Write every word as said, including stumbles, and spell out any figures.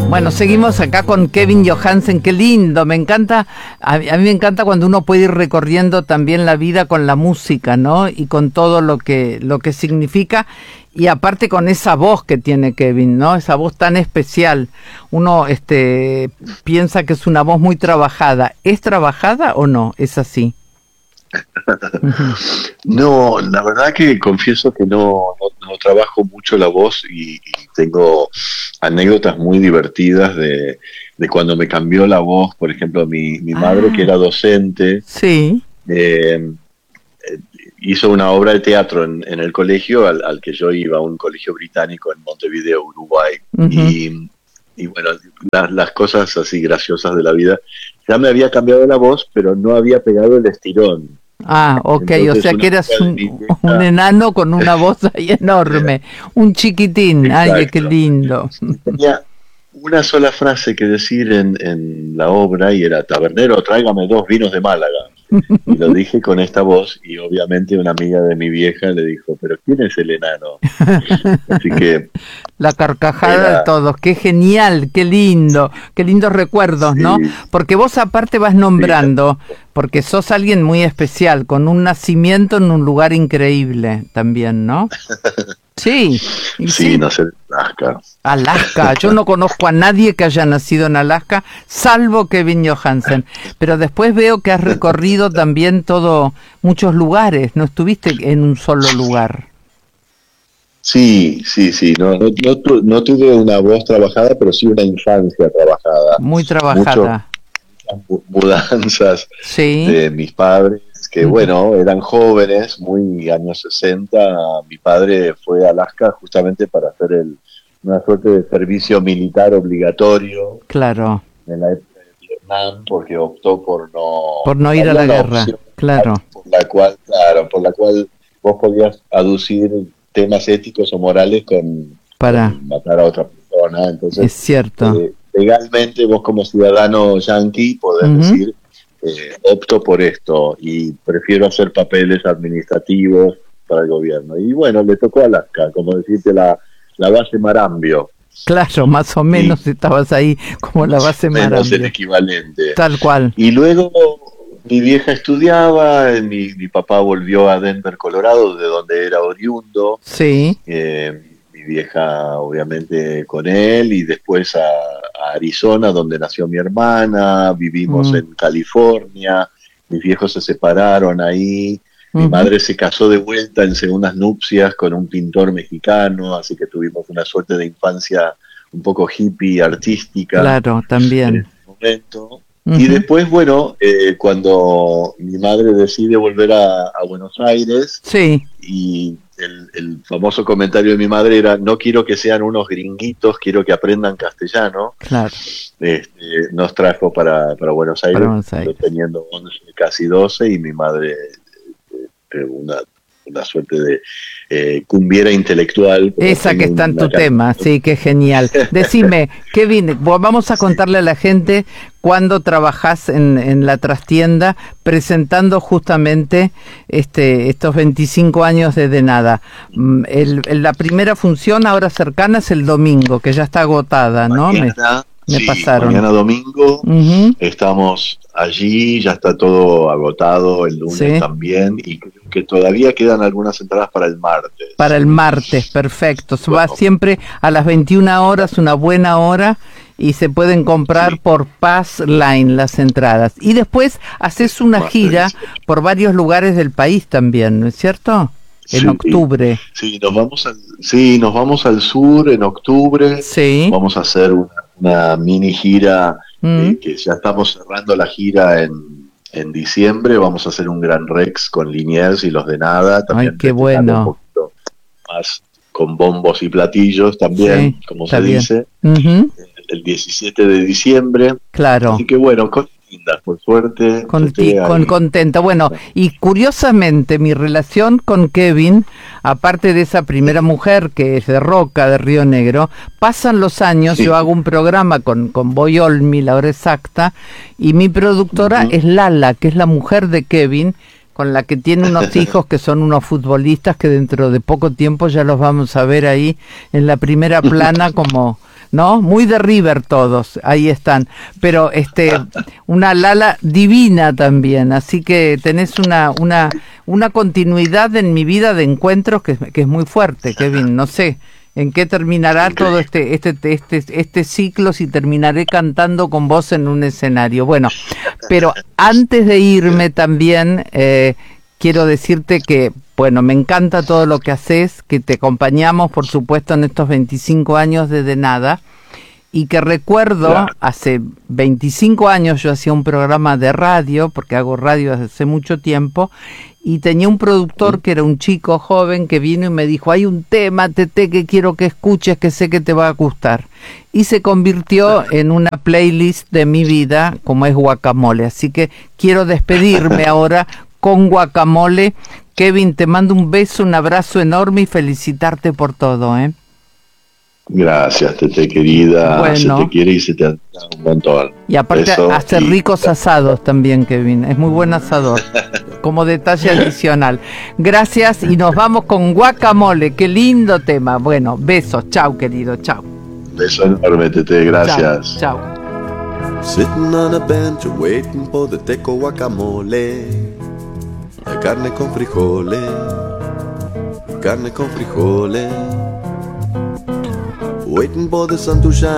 Bueno, seguimos acá con Kevin Johansen, qué lindo, me encanta, a, a mí me encanta cuando uno puede ir recorriendo también la vida con la música, ¿no? Y con todo lo que, lo que significa, y aparte con esa voz que tiene Kevin, ¿no? Esa voz tan especial, uno este, piensa que es una voz muy trabajada, ¿es trabajada o no? ¿Es así? No, la verdad que confieso que no, no, no trabajo mucho la voz y, y tengo anécdotas muy divertidas de, de cuando me cambió la voz. Por ejemplo, mi, mi madre, Ah, que era docente, sí. eh, hizo una obra de teatro en, en el colegio al, al que yo iba, un colegio británico en Montevideo, Uruguay. Uh-huh. Y, y bueno, las, las cosas así graciosas de la vida. Ya me había cambiado la voz, pero no había pegado el estirón. Ah, ok, Entonces, o sea que eras un, vieja, un enano con una voz ahí enorme, un chiquitín. Exacto. Ay, qué lindo. Tenía una sola frase que decir en, en la obra y era: tabernero, tráigame dos vinos de Málaga. Y lo dije con esta voz y obviamente una amiga de mi vieja le dijo: ¿pero quién es el enano? Así que... La carcajada era... de todos, qué genial, qué lindo, qué lindos recuerdos, sí, ¿no? Porque vos aparte vas nombrando, sí, porque sos alguien muy especial, con un nacimiento en un lugar increíble también, ¿no? Sí. Sí, sí, nací en Alaska. Alaska, yo no conozco a nadie que haya nacido en Alaska, salvo Kevin Johansen, pero después veo que has recorrido también todo, muchos lugares, no estuviste en un solo lugar. Sí, sí, sí, no, no, no, tu, no tuve una voz trabajada, pero sí una infancia trabajada. Muy trabajada. Muchas mudanzas, sí, de mis padres, que uh-huh. bueno, eran jóvenes, muy años sesenta. Mi padre fue a Alaska justamente para hacer el, una suerte de servicio militar obligatorio. Claro. En la época de Vietnam, porque optó por no... Por no ir a la guerra, claro. Por la cual, claro, por la cual vos podías aducir temas éticos o morales con, para con matar a otra persona. Entonces, es cierto. Eh, legalmente vos como ciudadano yanqui podés uh-huh. decir, eh, opto por esto y prefiero hacer papeles administrativos para el gobierno. Y bueno, le tocó a Alaska, como decirte, la, la base Marambio. Claro, más o menos y, estabas ahí como la base Marambio. Menos el equivalente. Tal cual. Y luego mi vieja estudiaba, mi, mi papá volvió a Denver, Colorado, de donde era oriundo. Sí. Eh, mi vieja obviamente con él, y después a, a Arizona, donde nació mi hermana. Vivimos mm. en California, mis viejos se separaron ahí. Mi uh-huh. madre se casó de vuelta en segundas nupcias con un pintor mexicano, así que tuvimos una suerte de infancia un poco hippie, artística. Claro, también. En ese momento. Uh-huh. Y después, bueno, eh, cuando mi madre decide volver a, a Buenos Aires, sí. y el, el famoso comentario de mi madre era: no quiero que sean unos gringuitos, quiero que aprendan castellano. Claro. Este, nos trajo para, para Buenos Aires, para Buenos Aires. teniendo once, casi doce, y mi madre... Una, una suerte de eh, cumbiera intelectual. Esa que está en tu tema, sí, qué genial. Decime, Kevin, vamos a contarle a la gente cuándo trabajás en, en la trastienda presentando justamente este estos veinticinco años de De Nada. El, el, la primera función ahora cercana es el domingo, que ya está agotada, ¿no? Mañana, me, me sí, pasaron. Mañana domingo, uh-huh. estamos allí, ya está todo agotado, el lunes sí. también, y creo que todavía quedan algunas entradas para el martes. Para el martes, perfecto. Se bueno. va siempre a las veintiuna horas, una buena hora, y se pueden comprar sí. por Pass Line las entradas. Y después haces una martes. gira por varios lugares del país también, ¿no es cierto? En sí, octubre. Sí, nos vamos al, sí, nos vamos al sur en octubre. Sí. Vamos a hacer una, una mini gira, mm. eh, que ya estamos cerrando la gira en, en diciembre. Vamos a hacer un gran Rex con Liniers y los De Nada. También ay, qué bueno. Un poquito más con bombos y platillos también, sí, como se bien. dice. Uh-huh. El diecisiete de diciembre. Claro. Así que bueno, con lindas, por suerte. Con, ti, con contenta. Bueno, y curiosamente mi relación con Kevin, aparte de esa primera mujer que es de Roca, de Río Negro, pasan los años, sí. yo hago un programa con, con Boy Olmi, la hora exacta, y mi productora uh-huh. es Lala, que es la mujer de Kevin, con la que tiene unos hijos que son unos futbolistas que dentro de poco tiempo ya los vamos a ver ahí en la primera plana como... ¿no? Muy de River todos, ahí están. Pero este, una Lala divina también, así que tenés una, una, una continuidad en mi vida de encuentros que, que es muy fuerte, Kevin. No sé en qué terminará todo este, este, este, este ciclo, si terminaré cantando con vos en un escenario. Bueno, pero antes de irme también, eh, quiero decirte que, bueno, me encanta todo lo que haces, que te acompañamos, por supuesto, en estos veinticinco años desde nada, y que recuerdo, claro, hace veinticinco años yo hacía un programa de radio, porque hago radio desde hace mucho tiempo, y tenía un productor que era un chico joven que vino y me dijo, hay un tema, Tete, que quiero que escuches, que sé que te va a gustar. Y se convirtió en una playlist de mi vida, como es Guacamole. Así que quiero despedirme ahora con Guacamole. Kevin, te mando un beso, un abrazo enorme y felicitarte por todo, ¿eh? Gracias, Tete querida. Bueno. Se te quiere y se te admira un montón. Y aparte Beso hace y... ricos asados también, Kevin. Es muy buen asador. Como detalle adicional. Gracias y nos vamos con Guacamole. Qué lindo tema. Bueno, besos. Chau, querido. Chau. Beso enorme, Tete. Gracias. Chau. Sitting on a bench waiting for the teco guacamole. Carne con frijoles. Carne con frijoles. Waiting for the sun to shine